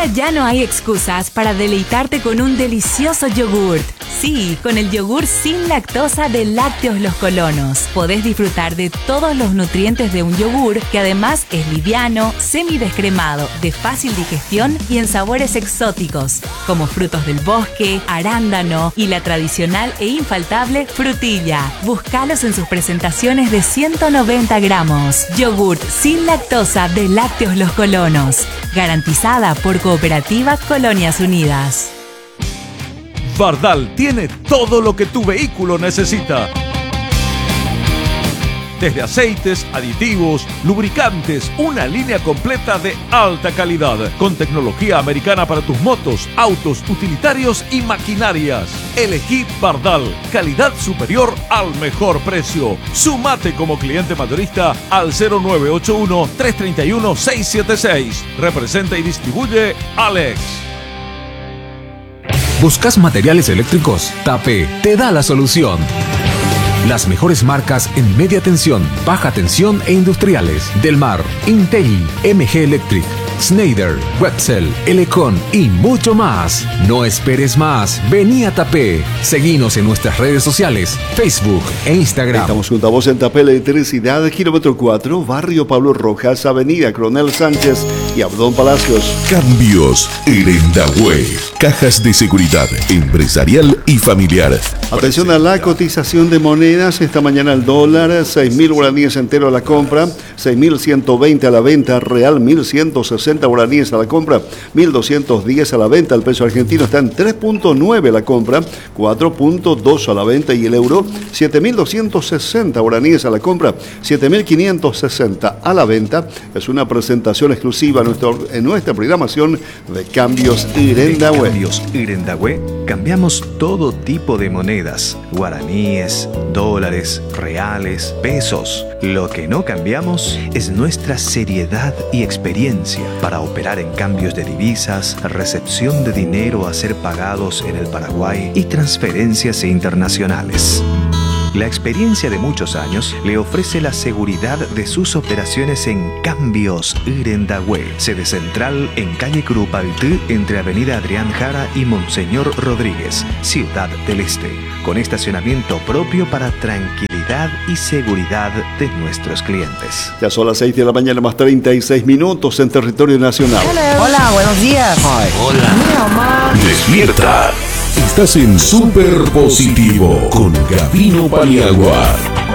Ahora ya no hay excusas para deleitarte con un delicioso yogurt. Sí, con el yogur sin lactosa de Lácteos Los Colonos. Podés disfrutar de todos los nutrientes de un yogur que además es liviano, semidescremado, de fácil digestión y en sabores exóticos, como frutos del bosque, arándano y la tradicional e infaltable frutilla. Búscalos en sus presentaciones de 190 gramos. Yogurt sin lactosa de Lácteos Los Colonos. Garantizada por Cooperativa Colonias Unidas. Bardal tiene todo lo que tu vehículo necesita. Desde aceites, aditivos, lubricantes, una línea completa de alta calidad, con tecnología americana para tus motos, autos, utilitarios y maquinarias. Elegí Bardal, calidad superior al mejor precio. Sumate como cliente mayorista al 0981-331-676. Representa y distribuye Alex. ¿Buscas materiales eléctricos? TAPE te da la solución. Las mejores marcas en media tensión, baja tensión e industriales. Delmar, Intel, MG Electric, Schneider, Wetzel, Elecon y mucho más. No esperes más. Vení a TAPE. Seguinos en nuestras redes sociales, Facebook e Instagram. Estamos junto a vos en TAPE Electricidad, kilómetro 4, barrio Pablo Rojas, avenida Coronel Sánchez y Abdón Palacios. Cambios Irendahue. Cajas de seguridad empresarial y familiar. Atención a la cotización de monedas. Esta mañana el dólar, 6.000 guaraníes entero a la compra, 6.120 a la venta, real 1.160 guaraníes a la compra, 1.210 a la venta. El peso argentino está en 3.9 a la compra, 4.2 a la venta y el euro 7.260 guaraníes a la compra, 7.560 a la venta. Es una presentación exclusiva en nuestra programación de Cambios Irendahue. En Cambios Irendahue cambiamos todo tipo de monedas, guaraníes, dólares, reales, pesos. Lo que no cambiamos es nuestra seriedad y experiencia para operar en cambios de divisas, recepción de dinero a ser pagados en el Paraguay y transferencias internacionales. La experiencia de muchos años le ofrece la seguridad de sus operaciones en Cambios Irendahue, sede central en calle Curupaytí, entre avenida Adrián Jara y Monseñor Rodríguez, Ciudad del Este, con estacionamiento propio para tranquilidad y seguridad de nuestros clientes. Ya son las 6 de la mañana más 36 minutos en territorio nacional. Hello. Hola, buenos días. Hi. Hola. Despierta. Estás en Super Positivo con Gabino Paniagua.